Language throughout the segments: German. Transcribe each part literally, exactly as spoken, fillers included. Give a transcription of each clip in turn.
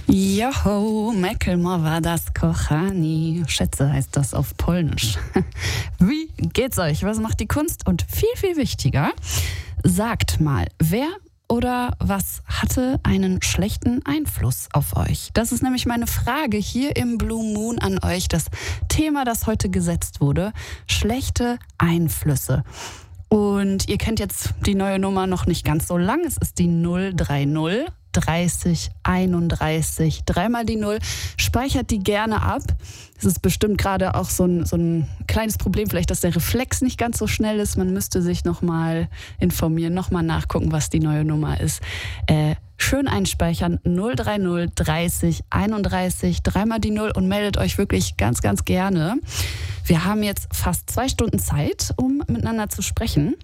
Joho, Mekelmowa das Kochani. Schätze heißt das auf Polnisch. Wie geht's euch? Was macht die Kunst? Und viel, viel wichtiger, sagt mal, wer oder was hatte einen schlechten Einfluss auf euch? Das ist nämlich meine Frage hier im Blue Moon an euch. Das Thema, das heute gesetzt wurde, schlechte Einflüsse. Und ihr kennt jetzt die neue Nummer noch nicht ganz so lang. Es ist die null drei null dreißig einunddreißig, dreimal die Null. Speichert die gerne ab. Es ist bestimmt gerade auch so ein, so ein kleines Problem, vielleicht, dass der Reflex nicht ganz so schnell ist. Man müsste sich nochmal informieren, nochmal nachgucken, was die neue Nummer ist. Äh, schön einspeichern, null drei null dreißig einunddreißig, dreimal die Null und meldet euch wirklich ganz, ganz gerne. Wir haben jetzt fast zwei Stunden Zeit, um miteinander zu sprechen.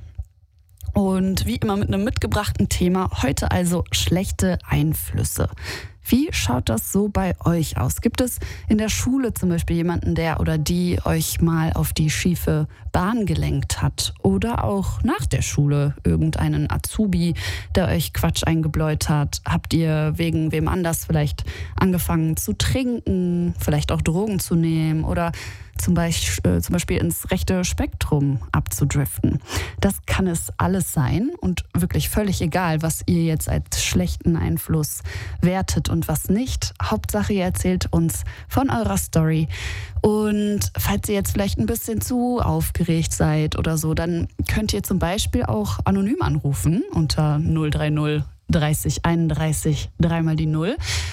Und wie immer mit einem mitgebrachten Thema, heute also schlechte Einflüsse. Wie schaut das so bei euch aus? Gibt es in der Schule zum Beispiel jemanden, der oder die euch mal auf die schiefe Bahn gelenkt hat? Oder auch nach der Schule irgendeinen Azubi, der euch Quatsch eingebläut hat? Habt ihr wegen wem anders vielleicht angefangen zu trinken, vielleicht auch Drogen zu nehmen oder zum Beispiel, äh, zum Beispiel ins rechte Spektrum abzudriften? Das kann es alles sein und wirklich völlig egal, was ihr jetzt als schlechten Einfluss wertet und was nicht. Hauptsache, ihr erzählt uns von eurer Story. Und falls ihr jetzt vielleicht ein bisschen zu aufgeregt seid oder so, dann könnt ihr zum Beispiel auch anonym anrufen unter null drei null dreißig einunddreißig, dreimal die Null.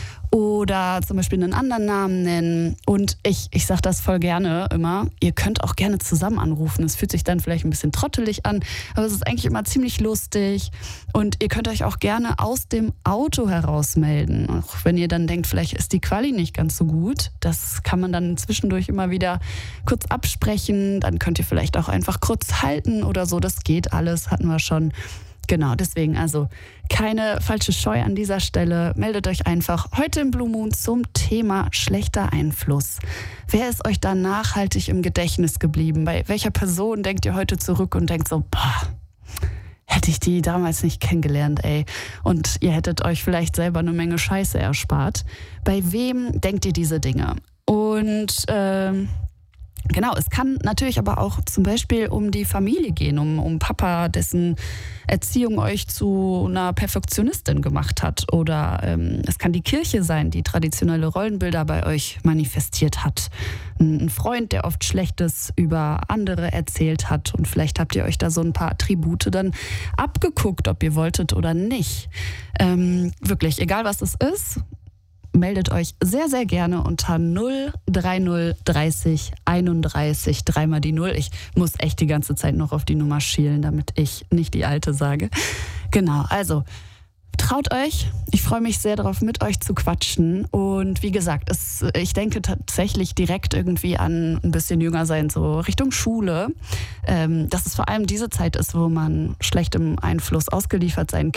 Oder zum Beispiel einen anderen Namen nennen. Und ich, ich sage das voll gerne immer, ihr könnt auch gerne zusammen anrufen. Es fühlt sich dann vielleicht ein bisschen trottelig an, aber es ist eigentlich immer ziemlich lustig. Und ihr könnt euch auch gerne aus dem Auto heraus melden. Auch wenn ihr dann denkt, vielleicht ist die Quali nicht ganz so gut. Das kann man dann zwischendurch immer wieder kurz absprechen. Dann könnt ihr vielleicht auch einfach kurz halten oder so. Das geht alles, hatten wir schon. Genau, deswegen also keine falsche Scheu an dieser Stelle. Meldet euch einfach heute im Blue Moon zum Thema schlechter Einfluss. Wer ist euch da nachhaltig im Gedächtnis geblieben? Bei welcher Person denkt ihr heute zurück und denkt so, boah, hätte ich die damals nicht kennengelernt, ey. Und ihr hättet euch vielleicht selber eine Menge Scheiße erspart. Bei wem denkt ihr diese Dinge? Und ähm... Genau, es kann natürlich aber auch zum Beispiel um die Familie gehen, um, um Papa, dessen Erziehung euch zu einer Perfektionistin gemacht hat. Oder ähm, es kann die Kirche sein, die traditionelle Rollenbilder bei euch manifestiert hat. Ein Freund, der oft Schlechtes über andere erzählt hat. Und vielleicht habt ihr euch da so ein paar Attribute dann abgeguckt, ob ihr wolltet oder nicht. Ähm, wirklich, egal was es ist. Meldet euch sehr, sehr gerne unter null drei null dreißig einunddreißig, dreimal die Null. Ich muss echt die ganze Zeit noch auf die Nummer schielen, damit ich nicht die alte sage. Genau, also traut euch. Ich freue mich sehr darauf, mit euch zu quatschen. Und wie gesagt, es, ich denke tatsächlich direkt irgendwie an ein bisschen jünger sein, so Richtung Schule. Ähm, dass es vor allem diese Zeit ist, wo man schlechtem Einfluss ausgeliefert sein kann.